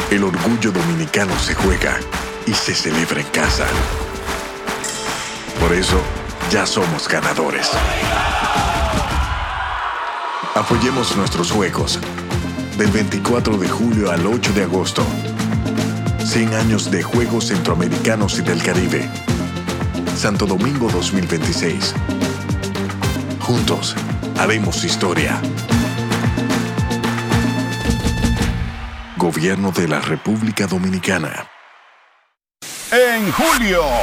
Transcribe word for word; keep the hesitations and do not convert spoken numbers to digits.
El orgullo dominicano se juega y se celebra en casa. Por eso, ya somos ganadores. Apoyemos nuestros juegos. Del veinticuatro de julio al ocho de agosto. cien años de Juegos Centroamericanos y del Caribe. Santo Domingo dos mil veintiséis. Juntos, haremos historia. Gobierno de la República Dominicana. En julio,